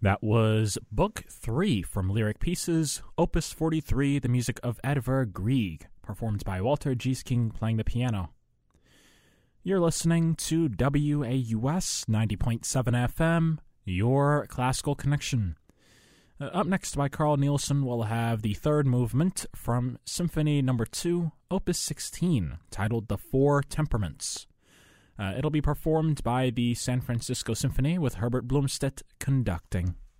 That was Book 3 from Lyric Pieces, Opus 43, the music of Edvard Grieg, performed by Walter Giesking playing the piano. You're listening to WAUS 90.7 FM, your classical connection. Up next by Carl Nielsen, we'll have the third movement from Symphony No. 2, Opus 16, titled The Four Temperaments. It'll be performed by the San Francisco Symphony with Herbert Blomstedt conducting.